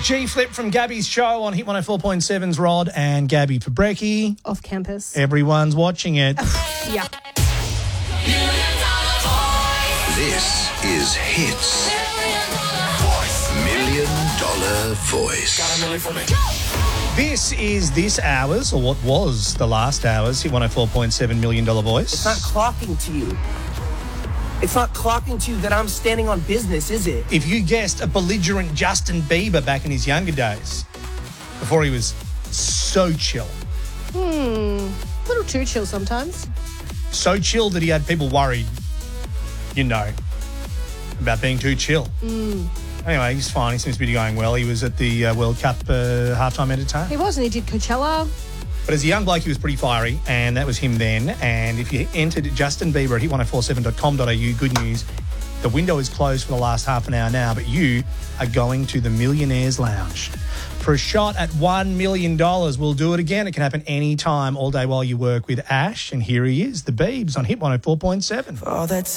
G-Flip from Gabby's show on Hit 104.7's Rod and Gabby for brekkie. Off campus. Everyone's watching it. Yeah. This is Hits $1 Million Voice. This is this hour's, or what was the last hour's, Hit 104.7 $1 Million Voice. It's not clocking to you. It's not clocking to you that I'm standing on business, is it? If you guessed a belligerent Justin Bieber back in his younger days, before he was so chill. A little too chill sometimes. So chill that he had people worried, about being too chill. Anyway, he's fine. He seems to be going well. He was at the World Cup halftime entertainment. He was, and he did Coachella. But as a young bloke, he was pretty fiery, and that was him then. And if you entered Justin Bieber at hit1047.com.au, good news, the window is closed for the last half an hour now, but you are going to the Millionaires Lounge for a shot at $1 million. We'll do it again. It can happen any time, all day while you work with Ash. And here he is, the Biebs on Hit 104.7. Oh, that's